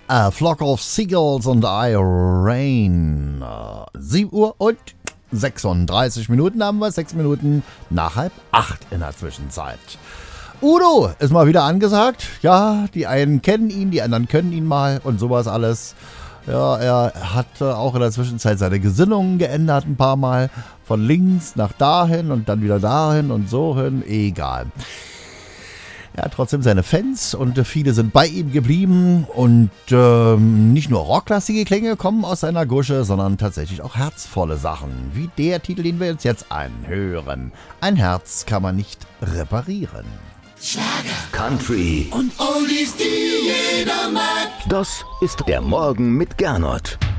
A Flock of Seagulls und I Rain. 7 Uhr und 36 Minuten haben wir, 6 Minuten nach 7:30 in der Zwischenzeit. Udo ist mal wieder angesagt. Ja, die einen kennen ihn, die anderen können ihn mal und sowas alles. Ja, er hat auch in der Zwischenzeit seine Gesinnungen geändert ein paar Mal. Von links nach dahin und dann wieder dahin und so hin. Egal. Er hat trotzdem seine Fans und viele sind bei ihm geblieben. Und nicht nur rocklastige Klänge kommen aus seiner Gusche, sondern tatsächlich auch herzvolle Sachen. Wie der Titel, den wir jetzt anhören. Ein Herz kann man nicht reparieren. Schlager, Country und Oldies, die jeder mag. Das ist der Morgen mit Gernot.